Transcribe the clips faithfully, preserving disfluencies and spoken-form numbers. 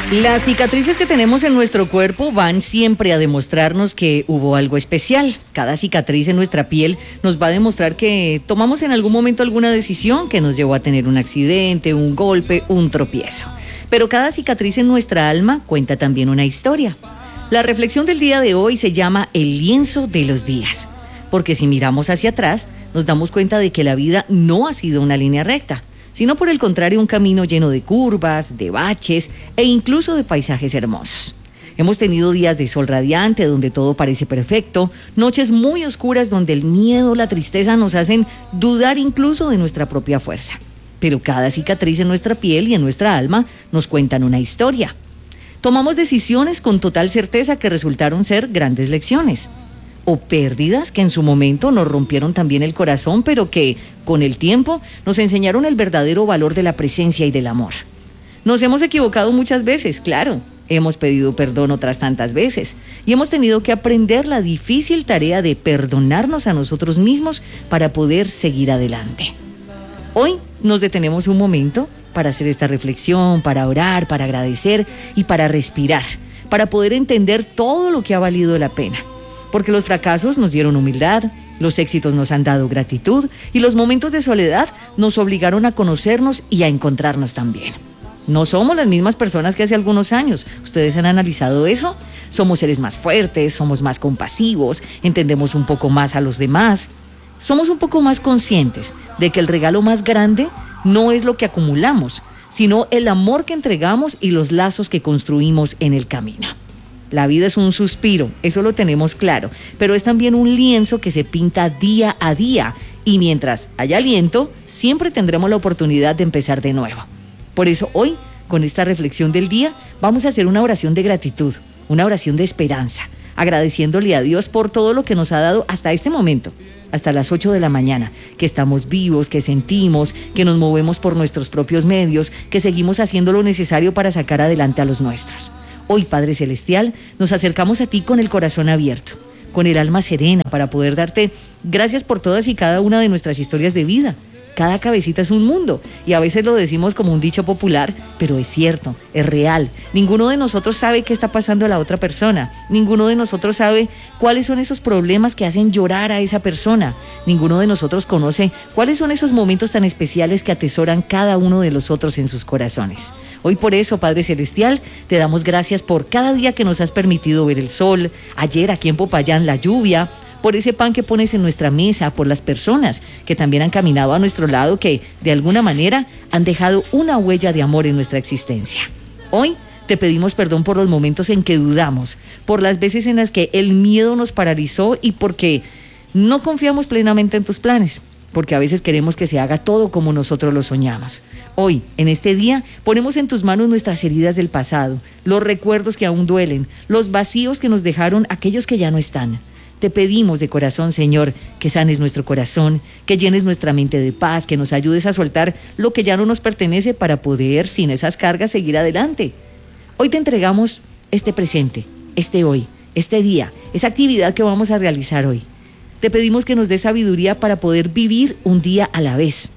Las cicatrices que tenemos en nuestro cuerpo van siempre a demostrarnos que hubo algo especial. Cada cicatriz en nuestra piel nos va a demostrar que tomamos en algún momento alguna decisión que nos llevó a tener un accidente, un golpe, un tropiezo. Pero cada cicatriz en nuestra alma cuenta también una historia. La reflexión del día de hoy se llama El lienzo de los días. Porque si miramos hacia atrás, nos damos cuenta de que la vida no ha sido una línea recta, sino por el contrario un camino lleno de curvas, de baches e incluso de paisajes hermosos. Hemos tenido días de sol radiante donde todo parece perfecto, noches muy oscuras donde el miedo, la tristeza nos hacen dudar incluso de nuestra propia fuerza. Pero cada cicatriz en nuestra piel y en nuestra alma nos cuentan una historia. Tomamos decisiones con total certeza que resultaron ser grandes lecciones. O pérdidas que en su momento nos rompieron también el corazón, pero que, con el tiempo, nos enseñaron el verdadero valor de la presencia y del amor. Nos hemos equivocado muchas veces, claro. Hemos pedido perdón otras tantas veces. Y hemos tenido que aprender la difícil tarea de perdonarnos a nosotros mismos para poder seguir adelante. Hoy nos detenemos un momento para hacer esta reflexión, para orar, para agradecer y para respirar, para poder entender todo lo que ha valido la pena. Porque los fracasos nos dieron humildad, los éxitos nos han dado gratitud y los momentos de soledad nos obligaron a conocernos y a encontrarnos también. No somos las mismas personas que hace algunos años. ¿Ustedes han analizado eso? Somos seres más fuertes, somos más compasivos, entendemos un poco más a los demás. Somos un poco más conscientes de que el regalo más grande no es lo que acumulamos, sino el amor que entregamos y los lazos que construimos en el camino. La vida es un suspiro, eso lo tenemos claro, pero es también un lienzo que se pinta día a día y mientras haya aliento, siempre tendremos la oportunidad de empezar de nuevo. Por eso hoy, con esta reflexión del día, vamos a hacer una oración de gratitud, una oración de esperanza, agradeciéndole a Dios por todo lo que nos ha dado hasta este momento, hasta las ocho de la mañana, que estamos vivos, que sentimos, que nos movemos por nuestros propios medios, que seguimos haciendo lo necesario para sacar adelante a los nuestros. Hoy, Padre Celestial, nos acercamos a ti con el corazón abierto, con el alma serena para poder darte gracias por todas y cada una de nuestras historias de vida. Cada cabecita es un mundo y a veces lo decimos como un dicho popular, pero es cierto, es real. Ninguno de nosotros sabe qué está pasando a la otra persona. Ninguno de nosotros sabe cuáles son esos problemas que hacen llorar a esa persona. Ninguno de nosotros conoce cuáles son esos momentos tan especiales que atesoran cada uno de los otros en sus corazones. Hoy por eso, Padre Celestial, te damos gracias por cada día que nos has permitido ver el sol, ayer aquí en Popayán la lluvia, por ese pan que pones en nuestra mesa, por las personas que también han caminado a nuestro lado, que de alguna manera han dejado una huella de amor en nuestra existencia. Hoy te pedimos perdón por los momentos en que dudamos, por las veces en las que el miedo nos paralizó y porque no confiamos plenamente en tus planes, porque a veces queremos que se haga todo como nosotros lo soñamos. Hoy, en este día, ponemos en tus manos nuestras heridas del pasado, los recuerdos que aún duelen, los vacíos que nos dejaron aquellos que ya no están. Te pedimos de corazón, Señor, que sanes nuestro corazón, que llenes nuestra mente de paz, que nos ayudes a soltar lo que ya no nos pertenece para poder, sin esas cargas, seguir adelante. Hoy te entregamos este presente, este hoy, este día, esa actividad que vamos a realizar hoy. Te pedimos que nos des sabiduría para poder vivir un día a la vez.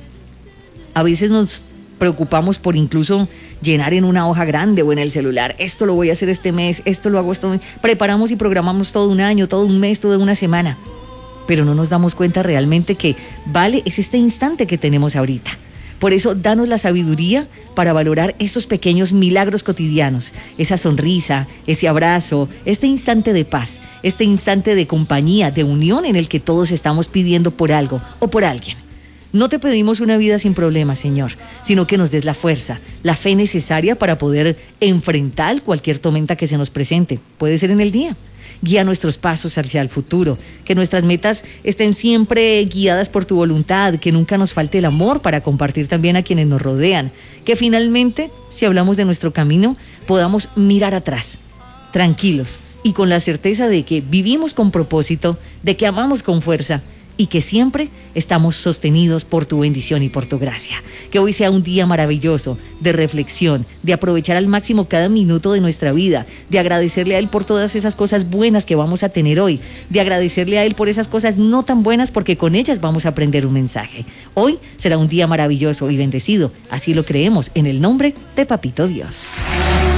A veces nos preocupamos por incluso llenar en una hoja grande o en el celular, esto lo voy a hacer este mes, esto lo hago este mes, preparamos y programamos todo un año, todo un mes, toda una semana, pero no nos damos cuenta realmente que vale es este instante que tenemos ahorita. Por eso, danos la sabiduría para valorar esos pequeños milagros cotidianos, esa sonrisa, ese abrazo, este instante de paz, este instante de compañía, de unión en el que todos estamos pidiendo por algo o por alguien. No te pedimos una vida sin problemas, Señor, sino que nos des la fuerza, la fe necesaria para poder enfrentar cualquier tormenta que se nos presente. Puede ser en el día. Guía nuestros pasos hacia el futuro, que nuestras metas estén siempre guiadas por tu voluntad, que nunca nos falte el amor para compartir también a quienes nos rodean, que finalmente, si hablamos de nuestro camino, podamos mirar atrás, tranquilos y con la certeza de que vivimos con propósito, de que amamos con fuerza y que siempre estamos sostenidos por tu bendición y por tu gracia. Que hoy sea un día maravilloso de reflexión, de aprovechar al máximo cada minuto de nuestra vida, de agradecerle a Él por todas esas cosas buenas que vamos a tener hoy, de agradecerle a Él por esas cosas no tan buenas porque con ellas vamos a aprender un mensaje. Hoy será un día maravilloso y bendecido, así lo creemos en el nombre de Papito Dios.